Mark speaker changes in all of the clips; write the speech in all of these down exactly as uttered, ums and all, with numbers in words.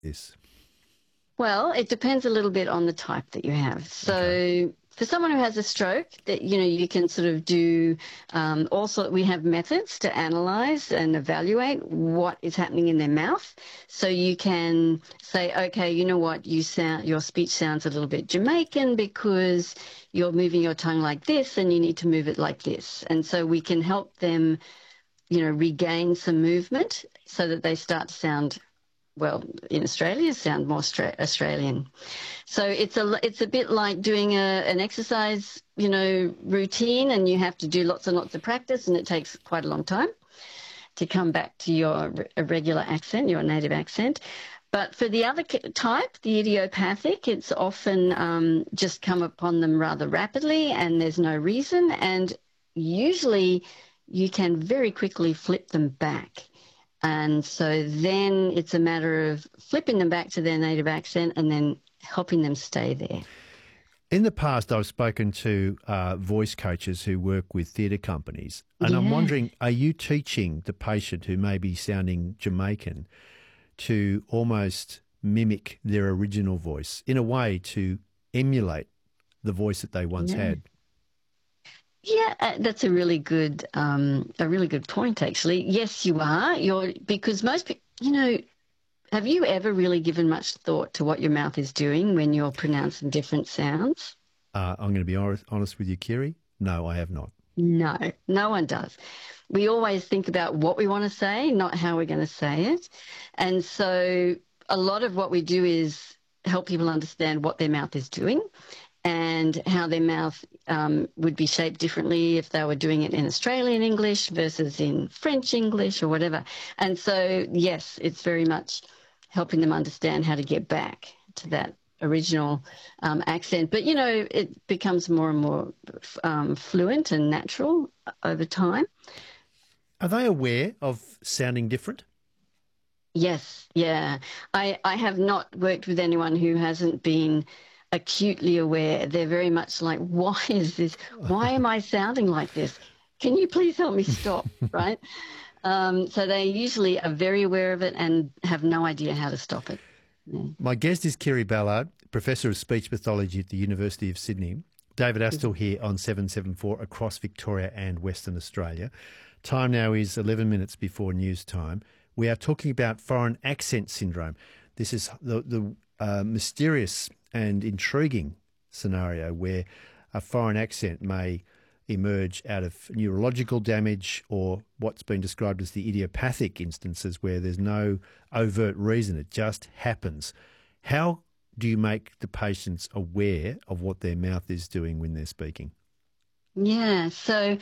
Speaker 1: this?
Speaker 2: Well, it depends a little bit on the type that you have. So okay. For someone who has a stroke, that you know, you can sort of do um, also we have methods to analyze and evaluate what is happening in their mouth. So you can say, okay, you know what, you sound your speech sounds a little bit Jamaican because you're moving your tongue like this, and you need to move it like this. And so we can help them, you know, regain some movement so that they start to sound, well, in Australia, sound more Australian. So it's a it's a bit like doing a, an exercise, you know, routine, and you have to do lots and lots of practice, and it takes quite a long time to come back to your regular accent, your native accent. But for the other type, the idiopathic, it's often um, just come upon them rather rapidly, and there's no reason, and usually you can very quickly flip them back. And so then it's a matter of flipping them back to their native accent and then helping them stay there.
Speaker 1: In the past, I've spoken to uh, voice coaches who work with theatre companies, and yeah. I'm wondering, are you teaching the patient who may be sounding Jamaican to almost mimic their original voice in a way to emulate the voice that they once
Speaker 2: yeah.
Speaker 1: had?
Speaker 2: Yeah, uh, that's a really good, um, a really good point, actually. Yes, you are. You're because most people, you know, have you ever really given much thought to what your mouth is doing when you're pronouncing different sounds?
Speaker 1: Uh, I'm going to be honest, honest with you, Kiri. No, I have not.
Speaker 2: No, no one does. We always think about what we want to say, not how we're going to say it. And so a lot of what we do is help people understand what their mouth is doing and how their mouth um, would be shaped differently if they were doing it in Australian English versus in French English or whatever. And so, yes, it's very much helping them understand how to get back to that original um, accent. But, you know, it becomes more and more um, fluent and natural over time.
Speaker 1: Are they aware of sounding different?
Speaker 2: Yes, yeah. I, I have not worked with anyone who hasn't been acutely aware. They're very much like, why is this? Why am I sounding like this? Can you please help me stop, right? Um, so they usually are very aware of it and have no idea how to stop it. Yeah.
Speaker 1: My guest is Kiri Ballard, Professor of Speech Pathology at the University of Sydney. David Astle here on seven seven four across Victoria and Western Australia. Time now is eleven minutes before news time. We are talking about foreign accent syndrome. This is the, the uh, mysterious and intriguing scenario where a foreign accent may emerge out of neurological damage or what's been described as the idiopathic instances where there's no overt reason, it just happens. How do you make the patients aware of what their mouth is doing when they're speaking?
Speaker 2: Yeah, so,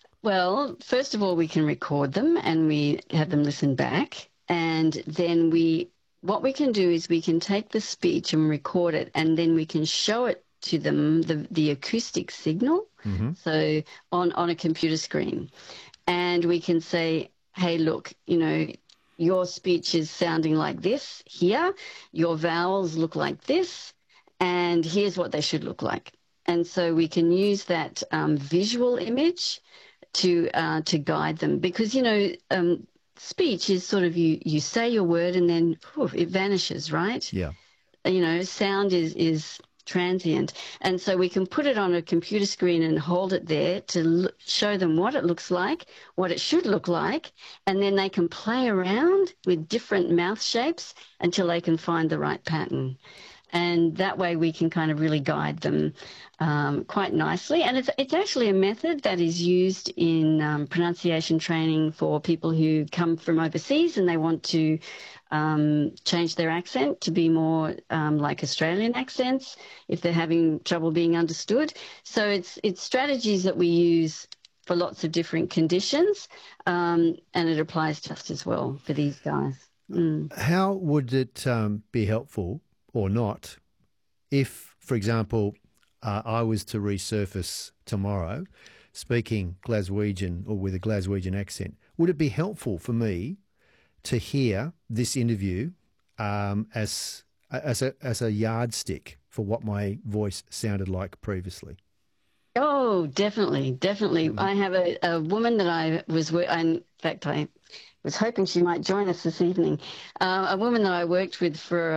Speaker 2: well, first of all, we can record them and we have them listen back, and then we what we can do is we can take the speech and record it, and then we can show it to them, the, the acoustic signal, mm-hmm. so on, on a computer screen. And we can say, hey, look, you know, your speech is sounding like this here, your vowels look like this, and here's what they should look like. And so we can use that um, visual image to uh, to guide them, because, you know, um, speech is sort of you, you say your word and then whew, it vanishes, right?
Speaker 1: Yeah.
Speaker 2: You know, sound is, is transient. And so we can put it on a computer screen and hold it there to look, show them what it looks like, what it should look like, and then they can play around with different mouth shapes until they can find the right pattern. And that way we can kind of really guide them um, quite nicely. And it's it's actually a method that is used in um, pronunciation training for people who come from overseas and they want to um, change their accent to be more um, like Australian accents if they're having trouble being understood. So it's it's strategies that we use for lots of different conditions, um, and it applies just as well for these guys. Mm.
Speaker 1: How would it um, be helpful or not if, for example, uh, I was to resurface tomorrow speaking Glaswegian or with a Glaswegian accent? Would it be helpful for me to hear this interview um, as as a as a yardstick for what my voice sounded like previously?
Speaker 2: Oh, definitely, definitely. Mm-hmm. I have a, a woman that I was, in fact, I was hoping she might join us this evening, uh, a woman that I worked with for